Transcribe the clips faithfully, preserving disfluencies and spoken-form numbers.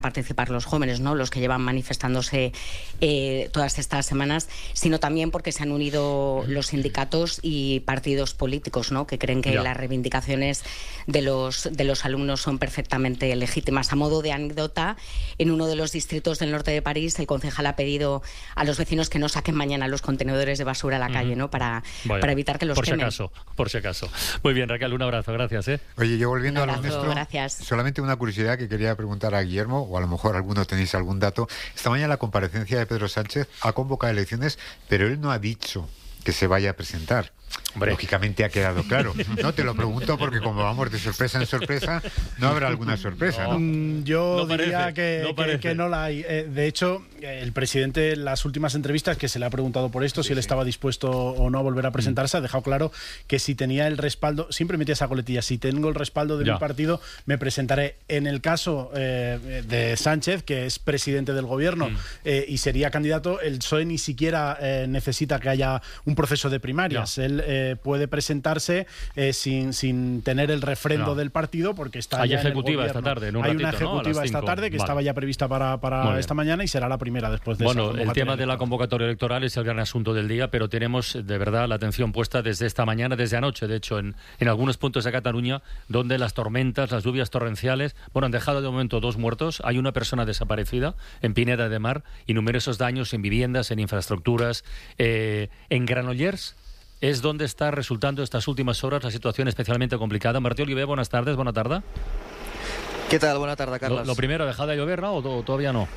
participar los jóvenes, ¿no?, los que llevan manifestándose eh, todas estas semanas, sino también porque se han unido los sindicatos y partidos políticos, ¿no?, que creen que ya. las reivindicaciones de los, de los alumnos son perfectamente legítimas. A modo de anécdota, en uno de los distritos del norte de París, el concejal ha pedido a los vecinos que no saquen mañana los contenedores de basura a la uh-huh. calle, ¿no?, para, bueno, para evitar que los por quemen. Por si acaso, por si acaso. Muy bien, Raquel, un abrazo, gracias. ¿eh? Oye, yo volviendo abrazo, a lo nuestro, gracias. solamente una curiosidad que quería preguntar a Guillermo, o a lo mejor algunos tenéis algún dato. Esta mañana la comparecencia de Pedro Sánchez ha convocado elecciones, pero él no ha dicho que se vaya a presentar. Hombre. Lógicamente ha quedado claro. No te lo pregunto porque como vamos de sorpresa en sorpresa, no habrá alguna sorpresa, ¿no? Mm, yo no diría parece, que, no que, que no la hay. Eh, de hecho, el presidente en las últimas entrevistas que se le ha preguntado por esto, sí, si él sí. estaba dispuesto o no a volver a presentarse, mm. ha dejado claro que si tenía el respaldo, siempre metía esa coletilla, si tengo el respaldo de ya. mi partido, me presentaré. En el caso eh, de Sánchez, que es presidente del gobierno mm. eh, y sería candidato, el P S O E ni siquiera eh, necesita que haya un proceso de primarias. Ya. Él eh, puede presentarse eh, sin, sin tener el refrendo no. del partido porque está Hay ya ejecutiva en el esta tarde, en un Hay ratito, una ejecutiva ¿no? esta tarde que vale. estaba ya prevista para, para esta mañana y será la primera después de bueno, esa el tema de la convocatoria electoral es el gran asunto del día, pero tenemos de verdad la atención puesta desde esta mañana, desde anoche, de hecho, en, en algunos puntos de Cataluña, donde las tormentas, las lluvias torrenciales, bueno, han dejado de momento dos muertos, hay una persona desaparecida en Pineda de Mar y numerosos daños en viviendas, en infraestructuras, eh, en Granollers. Es donde está resultando estas últimas horas la situación especialmente complicada. Martí Oliver, buenas tardes, buena tarde. ¿Qué tal? Buena tarde, Carlos. Lo, lo primero, ¿ha dejado de llover, no? ¿O todavía no?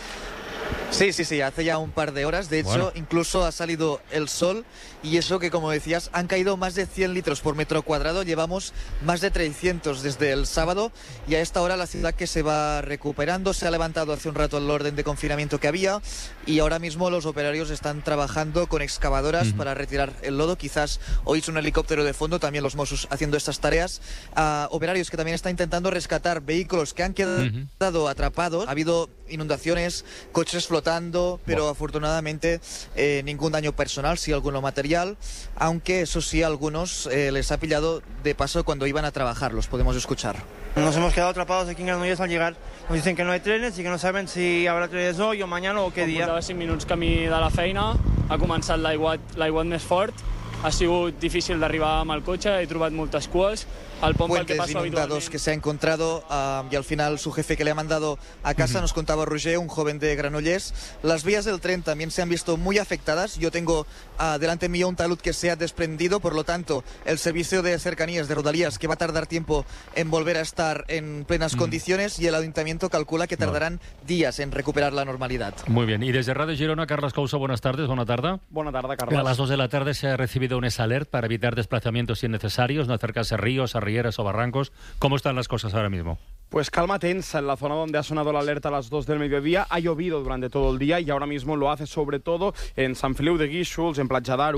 Sí, sí, sí, hace ya un par de horas. De hecho, bueno. incluso ha salido el sol y eso que, como decías, han caído más de cien litros por metro cuadrado. Llevamos más de trescientos desde el sábado y a esta hora la ciudad que se va recuperando. Se ha levantado hace un rato el orden de confinamiento que había y ahora mismo los operarios están trabajando con excavadoras uh-huh. para retirar el lodo. Quizás oís un helicóptero de fondo, también los Mossos haciendo estas tareas. Uh, operarios que también están intentando rescatar vehículos que han quedado uh-huh. atrapados. Ha habido inundaciones, coches flotando, pero bueno. afortunadamente eh, ningún daño personal, sí alguno material, aunque eso sí a algunos eh, les ha pillado de paso cuando iban a trabajar, los podemos escuchar. Nos hemos quedado atrapados aquí en Granollers al llegar. Nos dicen que no hay trenes y que no saben si habrá trenes hoy o mañana o qué dia. Portava cinc minuts camí de la feina, ha començat l'aiguat, l'aiguat més fort, ha sigut difícil d'arribar amb el cotxe, he trobat moltes cues. Puentes inundados que se ha encontrado uh, y al final su jefe que le ha mandado a casa, uh-huh. nos contaba Roger, un joven de Granollers. Las vías del tren también se han visto muy afectadas. Yo tengo uh, delante mío un talud que se ha desprendido, por lo tanto el servicio de cercanías de Rodalías que va a tardar tiempo en volver a estar en plenas uh-huh. condiciones y el ayuntamiento calcula que tardarán no. días en recuperar la normalidad. Muy bien, y desde Radio Girona, Carlos Couso, buenas tardes, buena tarde. Buena tarde, Carlos. A las dos de la tarde se ha recibido un alert para evitar desplazamientos innecesarios, no acercarse a ríos, a rieras o barrancos. ¿Cómo están las cosas ahora mismo? Pues calma tensa en la zona donde ha sonado la alerta a las dos del mediodía. Ha llovido durante todo el día y ahora mismo lo hace sobre todo en Sant Feliu de Guíxols, en Platja d'Aro.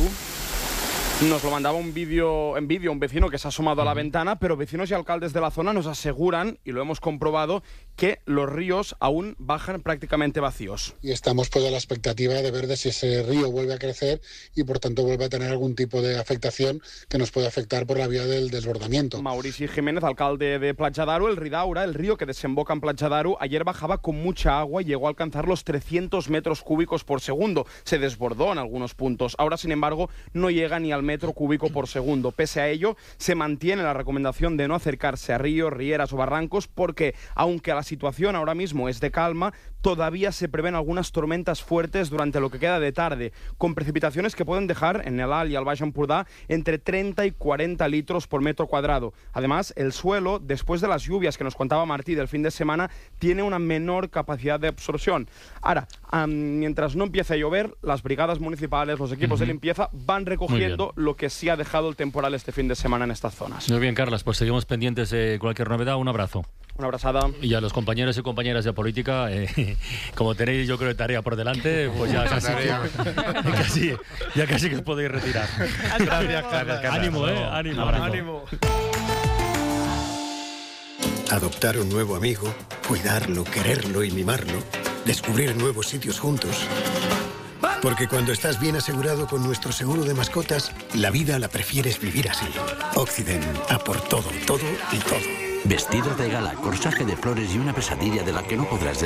Nos lo mandaba un vídeo en vídeo un vecino que se ha asomado a la ventana, pero vecinos y alcaldes de la zona nos aseguran, y lo hemos comprobado, que los ríos aún bajan prácticamente vacíos. Y estamos pues a la expectativa de ver de si ese río vuelve a crecer y por tanto vuelve a tener algún tipo de afectación que nos puede afectar por la vía del desbordamiento. Maurici Jiménez, alcalde de Platja d'Aro, el Ridaura, el río que desemboca en Platja d'Aro, ayer bajaba con mucha agua y llegó a alcanzar los trescientos metros cúbicos por segundo. Se desbordó en algunos puntos. Ahora, sin embargo, no llega ni al metro cúbico por segundo. Pese a ello, se mantiene la recomendación de no acercarse a ríos, rieras o barrancos porque, aunque la situación ahora mismo es de calma, todavía se prevén algunas tormentas fuertes durante lo que queda de tarde, con precipitaciones que pueden dejar en el Alt y al Baix Empordà entre treinta y cuarenta litros por metro cuadrado. Además, el suelo, después de las lluvias que nos contaba Martí del fin de semana, tiene una menor capacidad de absorción. Ahora, um, mientras no empiece a llover, las brigadas municipales, los equipos uh-huh. de limpieza van recogiendo lo que sí ha dejado el temporal este fin de semana en estas zonas. Muy bien, Carlos, pues seguimos pendientes de cualquier novedad. Un abrazo. Una abrazada. Y a los compañeros y compañeras de política, eh, como tenéis yo creo tarea por delante, pues ya casi, que, casi, ya casi que os podéis retirar. Gracias, Carlos. Ánimo, eh, ánimo. Ánimo. Adoptar un nuevo amigo, cuidarlo, quererlo y mimarlo, descubrir nuevos sitios juntos. Porque cuando estás bien asegurado con nuestro seguro de mascotas, la vida la prefieres vivir así. Occident, a por todo, todo y todo. Vestido de gala, corsaje de flores y una pesadilla de la que no podrás